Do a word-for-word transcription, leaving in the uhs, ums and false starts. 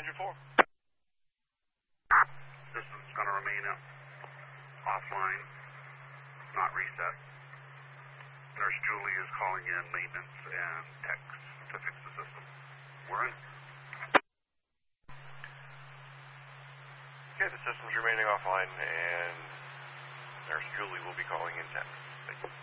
engine four. System's going to remain up, offline, not reset. Nurse Julie is calling in maintenance and techs to fix the system. We're in. Okay, the system's remaining offline, and Nurse Julie will be calling in techs. Thank you.